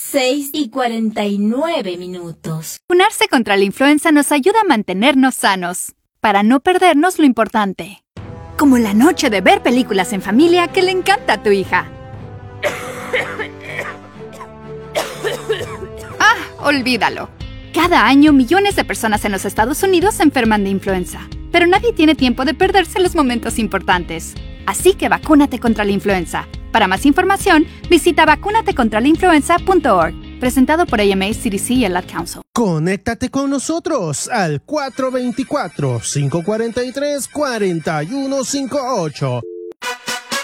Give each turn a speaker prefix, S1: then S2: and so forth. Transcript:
S1: 6:49.
S2: Vacunarse contra la influenza nos ayuda a mantenernos sanos, para no perdernos lo importante. Como la noche de ver películas en familia que le encanta a tu hija. ¡Ah! Olvídalo. Cada año millones de personas en los Estados Unidos se enferman de influenza, pero nadie tiene tiempo de perderse los momentos importantes. Así que vacúnate contra la influenza. Para más información, visita vacunatecontralainfluenza.org. Presentado por AMA, CDC y el Ad Council.
S3: Conéctate con nosotros al 424-543-4158.